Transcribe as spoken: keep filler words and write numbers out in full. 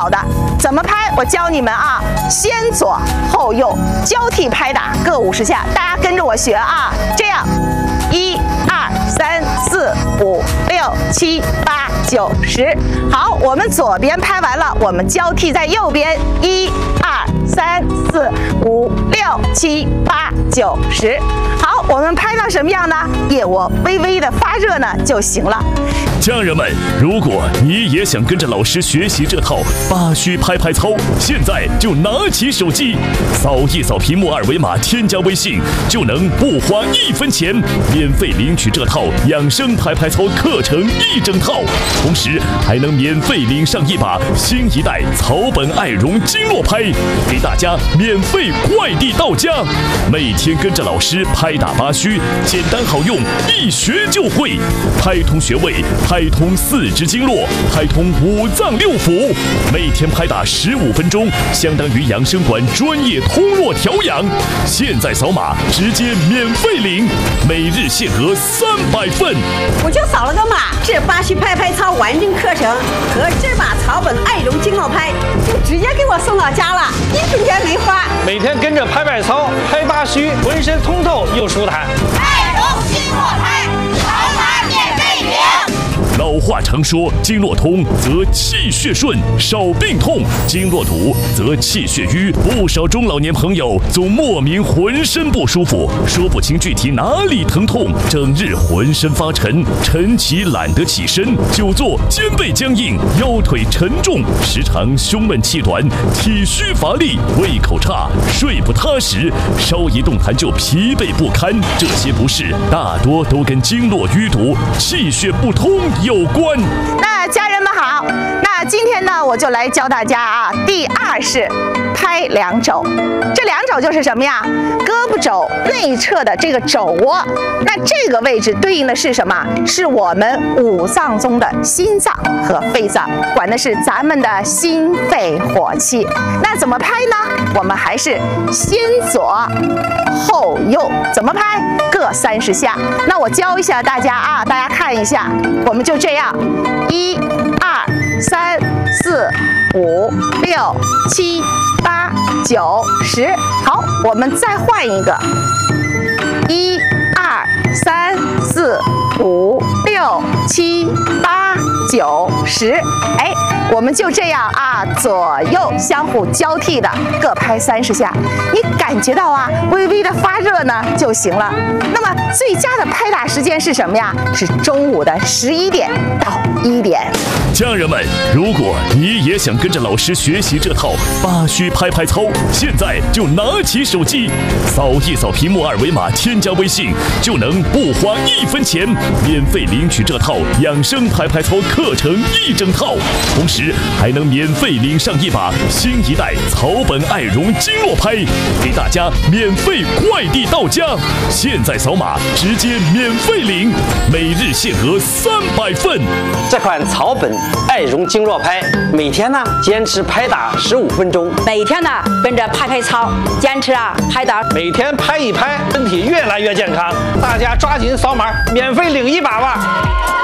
好的。怎么拍？我教你们啊，先左后右交替拍打，各五十下，大家跟着我学啊，这样，一二三四五六七八九十。好，我们左边拍完了，我们交替在右边，一二三四五六七八九十。好，我们拍到什么样呢？腋窝微微的发热呢就行了。 家人们，如果你也想跟着老师学习这套八虚拍拍操，现在就拿起手机，扫一扫屏幕二维码，添加微信，就能不花一分钱，免费领取这套养生拍拍操课程一整套，同时还能免费领上一把新一代草本爱绒经络拍，给大家免费快递到家。每天跟着老师拍打八虚，简单好用，一学就会，拍通穴位，拍通四肢经络，拍通五脏六腑，每天拍打十五分钟，相当于养生馆专业通络调养。现在扫码直接免费领，每日限额三百份。 我就扫了个码，这八虚拍拍操完整课程和这把草本爱绒经络拍就直接给我送到家了，一分钱没花。 每天跟着拍拍操，拍八虚，浑身通透又舒坦。 爱绒经络拍，扫码免费领。 老话常说，经络通则气血顺，少病痛；经络堵则气血瘀。不少中老年朋友总莫名浑身不舒服，说不清具体哪里疼痛，整日浑身发沉，晨起懒得起身，久坐肩背僵硬，腰腿沉重，时常胸闷气短，体虚乏力，胃口差，睡不踏实，稍一动弹就疲惫不堪。这些不适大多都跟经络淤堵、气血不通有关。 那家人们好，那今天呢，我就来教大家啊，第二式拍两肘。这两肘就是什么呀？胳膊肘内侧的这个肘窝，那这个位置对应的是什么？是我们五脏中的心脏和肺脏，管的是咱们的心肺火气。那怎么拍呢？我们还是先左后右，怎么拍？各三十下。那我教一下大家啊，大家看一下，我们就这样，一、二、三、四、五、六、七、八、九、十。好，我们再换一个，一、二、三、四、五、六、七、八、九、十。哎，我们就这样啊，左右相互交替的各拍三十下。你感觉到啊，微微的发热呢就行了。那么最佳的拍打时间是什么呀？是中午的十一点到一点。 家人们，如果你也想跟着老师学习这套八虚拍拍操，现在就拿起手机，扫一扫屏幕二维码，添加微信，就能不花一分钱，免费领取这套养生拍拍操课程一整套，同时还能免费领上一把新一代草本爱绒经络拍，给大家免费快递到家。现在扫码直接免费领，每日限额三百份。 这款草本爱绒经络拍，每天呢坚持拍打十五分钟， 每天呢跟着拍拍操，坚持啊拍打， 每天拍一拍，身体越来越健康。大家抓紧扫码，免费领一把吧。